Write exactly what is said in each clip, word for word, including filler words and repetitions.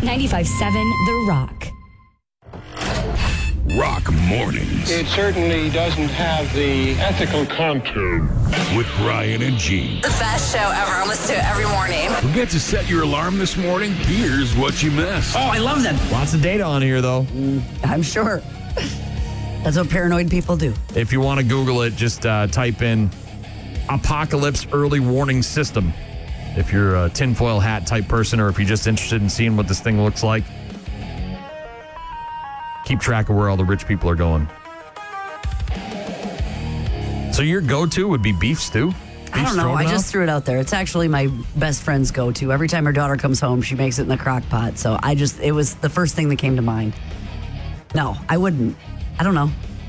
ninety-five point seven The Rock. Rock Mornings. It certainly doesn't have the ethical contour. With Brian and Gene. The best show ever. I listen to it every morning. Forget to set your alarm this morning? Here's what you missed. Oh, I love that. Lots of data on here, though. Mm, I'm sure. That's what paranoid people do. If you want to Google it, just uh, type in Apocalypse Early Warning System. If you're a tinfoil hat type person, or if you're just interested in seeing what this thing looks like. Keep track of where all the rich people are going. So your go-to would be beef stew? Beef I don't know. I stroganoff? just threw it out there. It's actually my best friend's go-to. Every time her daughter comes home, she makes it in the crock pot. So I just, it was the first thing that came to mind. No, I wouldn't. I don't know.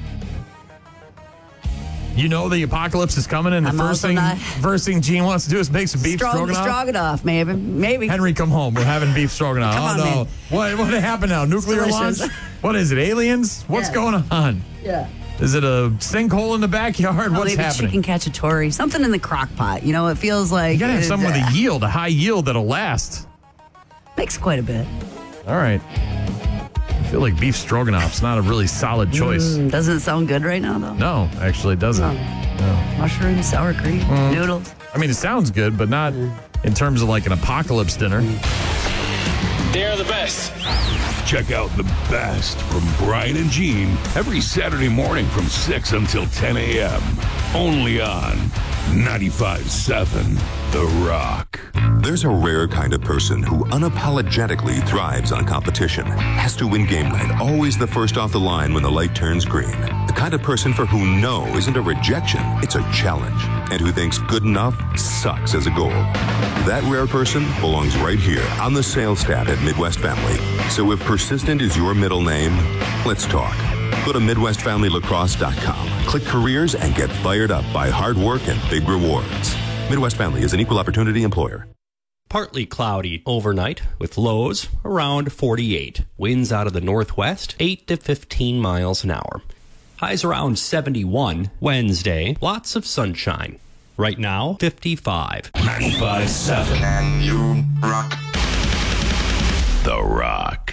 You know the apocalypse is coming, and the I'm first also thing, not- first thing Gene wants to do is make some beef Strog- stroganoff. stroganoff, maybe. Maybe. Henry, come home. We're having beef stroganoff. Come oh on, no! man. What what happened now? Nuclear launch? delicious. What is it? Aliens? What's Yeah. going on? Yeah. Is it a sinkhole in the backyard? Oh, What's maybe happening? chicken cacciatore. Something in the crock pot. You know, it feels like... You gotta have it, something with uh, a yield, a high yield that'll last. Makes quite a bit. All right. I feel like beef stroganoff's not a really solid choice. Mm, doesn't it sound good right now, though? No, actually, it doesn't. No. Mushrooms, sour cream, noodles. I mean, it sounds good, but not in terms of like an apocalypse dinner. They're the best. Check out the best from Brian and Gene every Saturday morning from six until ten a.m. Only on ninety-five point seven The Rock. There's a rare kind of person who unapologetically thrives on competition. Has to win game night, always the first off the line when the light turns green. The kind of person for whom no isn't a rejection, it's a challenge. And who thinks good enough sucks as a goal. That rare person belongs right here on the sales staff at Midwest Family. So if persistent is your middle name, let's talk. Go to Midwest Family Lacrosse dot com. Click careers and get fired up by hard work and big rewards. Midwest Family is an equal opportunity employer. Partly cloudy overnight with lows around forty-eight. Winds out of the northwest, eight to fifteen miles an hour. Highs around seventy-one. Wednesday, lots of sunshine. Right now, fifty-five. ninety-five point seven Can you rock? The Rock.